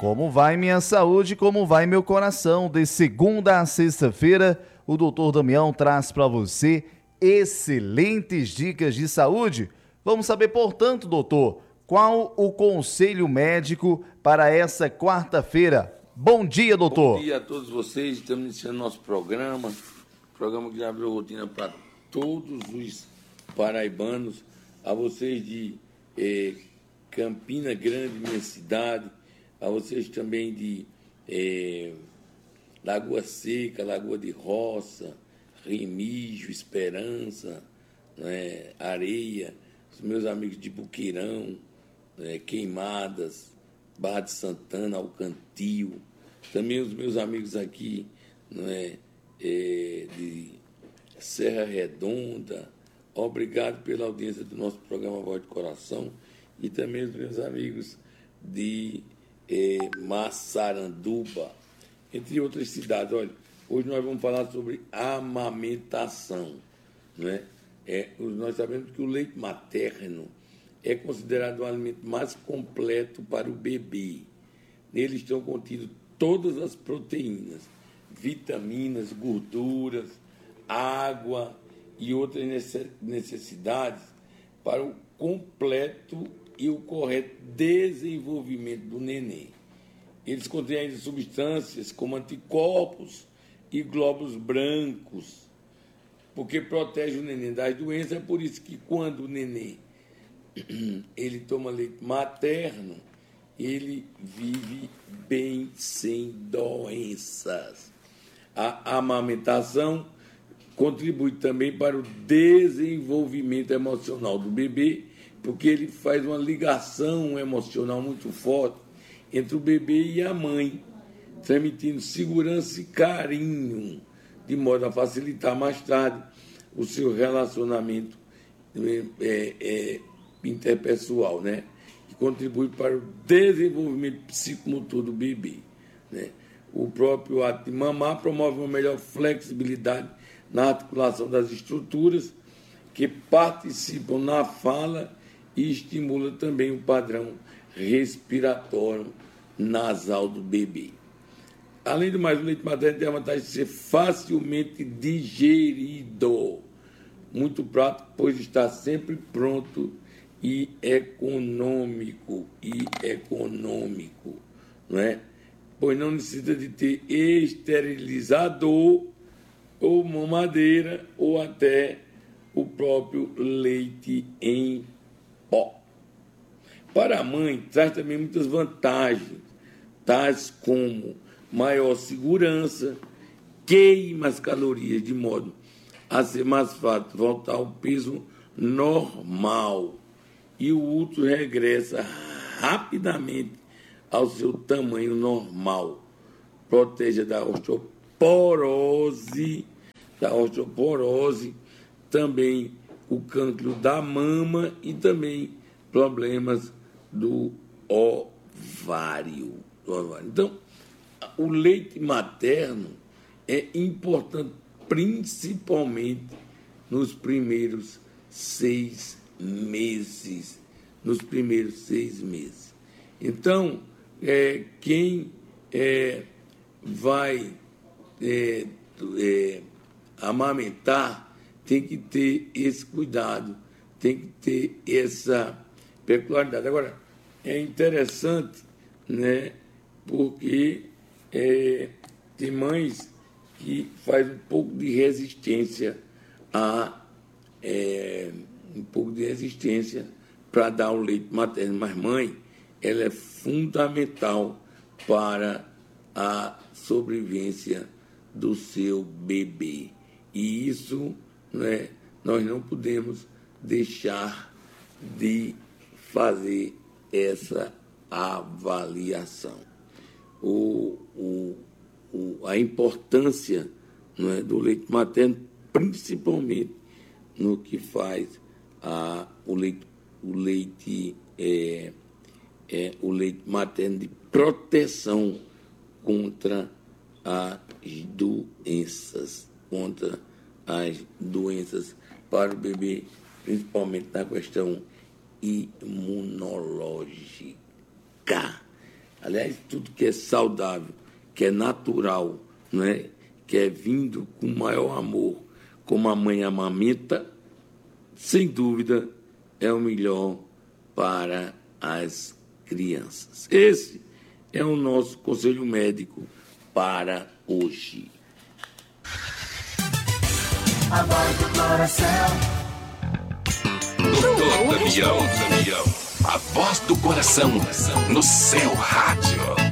Como vai minha saúde, como vai meu coração? De segunda a sexta-feira, o Dr. Damião traz para você excelentes dicas de saúde. Vamos saber, portanto, doutor, qual o conselho médico para essa quarta-feira? Bom dia, doutor. Bom dia a todos vocês. Estamos iniciando nosso programa que já abriu rotina para todos os paraibanos, a vocês de Campina Grande, minha cidade, a vocês também de Lagoa Seca, Lagoa de Roça, Remígio, Esperança, né, Areia, os meus amigos de Buqueirão, Queimadas, Barra de Santana, Alcantil, também os meus amigos aqui de Serra Redonda. Obrigado pela audiência do nosso programa Voz de Coração, e também os meus amigos de Massaranduba, entre outras cidades. Olha, hoje nós vamos falar sobre amamentação, né? Nós sabemos que o leite materno é considerado o alimento mais completo para o bebê. Nele estão contidas todas as proteínas, vitaminas, gorduras, água e outras necessidades para o completo e o correto desenvolvimento do neném. Eles contêm ainda substâncias como anticorpos e glóbulos brancos, porque protege o neném das doenças. É por isso que quando o neném ele toma leite materno, ele vive bem sem doenças. A amamentação contribui também para o desenvolvimento emocional do bebê, porque ele faz uma ligação emocional muito forte entre o bebê e a mãe, transmitindo segurança e carinho, de modo a facilitar mais tarde o seu relacionamento interpessoal, né? Que contribui para o desenvolvimento psicomotor do bebê, né? O próprio ato de mamar promove uma melhor flexibilidade na articulação das estruturas que participam na fala e estimula também o padrão respiratório nasal do bebê. Além do mais, o leite materno tem a vantagem de ser facilmente digerido, muito prático, pois está sempre pronto e econômico, não é? Pois não necessita de ter esterilizador ou mamadeira ou até o próprio leite em pó. Para a mãe, traz também muitas vantagens, tais como maior segurança, queima as calorias de modo a ser mais fácil voltar ao peso normal, e o útero regressa rapidamente ao seu tamanho normal. Protege da osteoporose, também o cancro da mama e também problemas do ovário. Então, o leite materno é importante principalmente nos primeiros 6 meses. Então, quem vai amamentar tem que ter esse cuidado, tem que ter essa peculiaridade. Agora, é interessante, né, porque tem mães que fazem um pouco de resistência para dar o leite materno, mas mãe, ela é fundamental para a sobrevivência do seu bebê. E isso, né, nós não podemos deixar de fazer essa avaliação. A importância, não é, do leite materno, principalmente no que faz o leite materno de proteção contra as doenças para o bebê, principalmente na questão imunológica. Aliás, tudo que é saudável, que é natural, não é? Que é vindo com maior amor, como a mãe amamenta, sem dúvida, é o melhor para as crianças. Esse é o nosso conselho médico para hoje. A voz do coração. Doutor Damião, a voz do coração no seu rádio.